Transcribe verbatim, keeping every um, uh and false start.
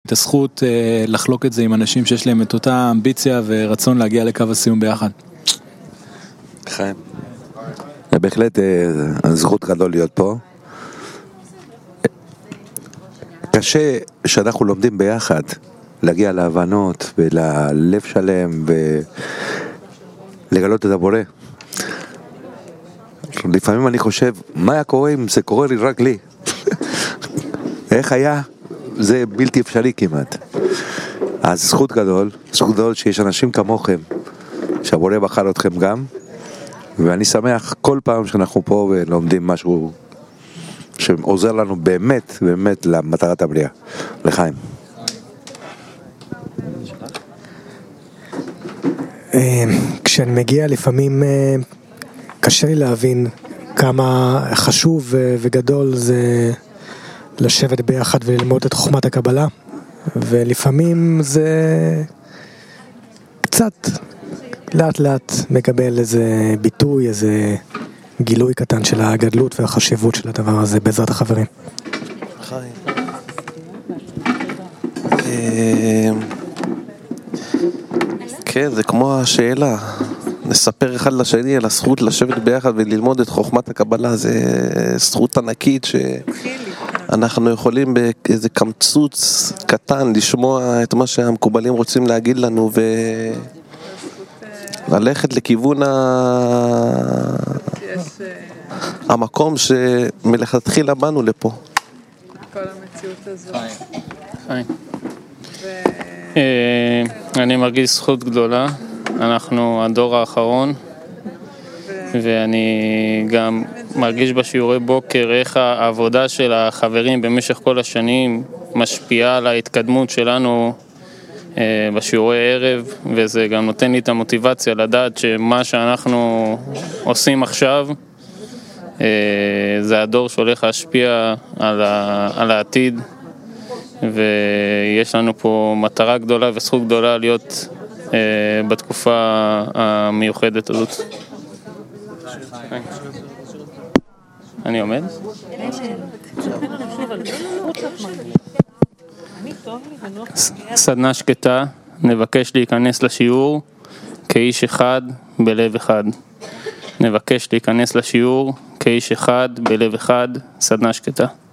את הזכות לחלוק את זה עם אנשים שיש להם את אותה אמביציה ורצון להגיע לקו הסיום ביחד. חיים. בהחלט זכות גדול להיות פה. קשה שאנחנו לומדים ביחד, להגיע להבנות וללב שלם ולגלות את הבורא. לפעמים אני חושב, מה היה קורה אם זה קורה לי רק לי? איך היה? זה בלתי אפשרי כמעט. אז זכות גדול, זכות גדול שיש אנשים כמוכם, שהבורא בחר אתכם גם, ואני שמח כל פעם שאנחנו פה ולומדים משהו שעוזר לנו באמת, באמת למטרת הבריאה. לחיים. כשאני מגיע לפעמים קשה לי להבין כמה חשוב וגדול זה לשבת ביחד וללמוד את חוכמת הקבלה, ולפעמים זה קצת לאט לאט מקבל איזה ביטוי, איזה גילוי קטן של הגדלות והחשיבות של הדבר הזה בעזרת החברים. חיים. כן, זה כמו השאלה, נספר אחד לשני על הזכות לשבת ביחד וללמוד את חוכמת הקבלה. זה זכות ענקית שאנחנו יכולים באיזה קמצוץ קטן לשמוע את מה שהמקובלים רוצים להגיד לנו וללכת לכיוון המקום שמלכתחילה באנו לפה. כל המציאות הזו. חיים. אני מרגיש זכות גדולה, אנחנו הדור האחרון, ואני גם מרגיש בשיעורי בוקר איך העבודה של החברים במשך כל השנים משפיעה על ההתקדמות שלנו בשיעורי ערב, וזה גם נותן לי את המוטיבציה לדעת שמה שאנחנו עושים עכשיו זה הדור שהולך להשפיע על העתיד, ויש לנו פה מטרה גדולה וזכות גדולה להיות אה, בתקופה המיוחדת הזאת. אני עומד? סדנה שקטה, נבקש להיכנס לשיעור כאיש אחד בלב אחד. נבקש להיכנס לשיעור כאיש אחד בלב אחד, סדנה שקטה.